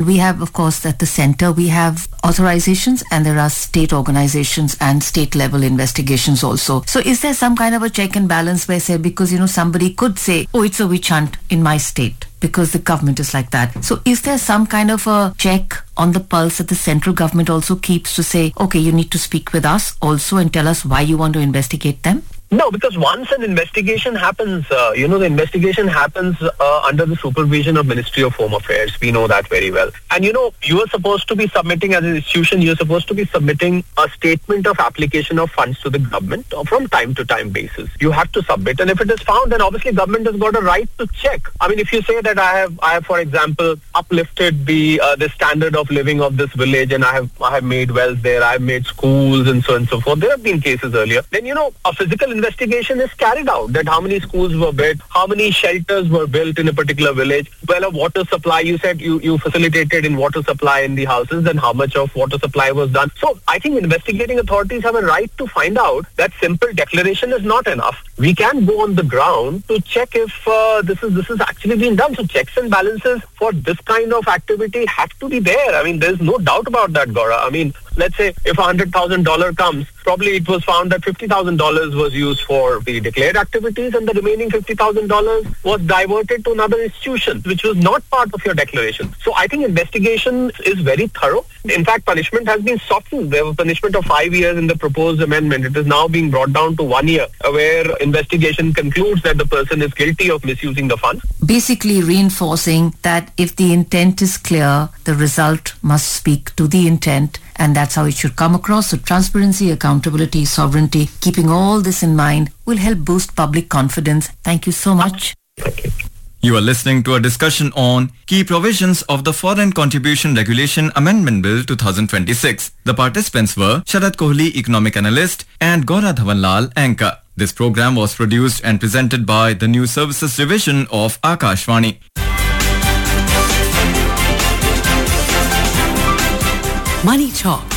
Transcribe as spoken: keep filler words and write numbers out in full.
we have, of course, at the center, we have authorizations and there are state organizations and state level investigations also. So is there some kind of a check and balance where, say, because, you know, somebody could say, oh, it's a witch hunt in my state because the government is like that. So is there some kind of a check on the pulse that the central government also keeps to say, okay, you need to speak with us also and tell us why you want to investigate them? No, because once an investigation happens, uh, you know, the investigation happens uh, under the supervision of Ministry of Home Affairs. We know that very well. And, you know, you are supposed to be submitting as an institution, you're supposed to be submitting a statement of application of funds to the government from time to time basis. You have to submit. And if it is found, then obviously government has got a right to check. I mean, if you say that I have, I have, for example, uplifted the uh, the standard of living of this village and I have, I have made wells there, I have made schools and so on and so forth. There have been cases earlier. Then, you know, a physical investigation is carried out, that how many schools were built, how many shelters were built in a particular village, well, a water supply, you said you, you facilitated in water supply in the houses, then how much of water supply was done. So I think investigating authorities have a right to find out that simple declaration is not enough. We can go on the ground to check if uh, this is this is actually being done. So checks and balances for this kind of activity have to be there. I mean, there's no doubt about that, Gaura. I mean, let's say if one hundred thousand dollars comes, probably it was found that fifty thousand dollars was used for the declared activities and the remaining fifty thousand dollars was diverted to another institution, which was not part of your declaration. So I think investigation is very thorough. In fact, punishment has been softened. There was punishment of five years in the proposed amendment. It is now being brought down to one year, where investigation concludes that the person is guilty of misusing the funds. Basically reinforcing that if the intent is clear, the result must speak to the intent. And that's how it should come across. So transparency, accountability, sovereignty, keeping all this in mind will help boost public confidence. Thank you so much. Thank you. You are listening to a discussion on key provisions of the Foreign Contribution Regulation Amendment Bill twenty twenty-six. The participants were Sharad Kohli, economic analyst, and Gaura Dhawanlal, anchor. This program was produced and presented by the News Services Division of Akashvani. Money Talk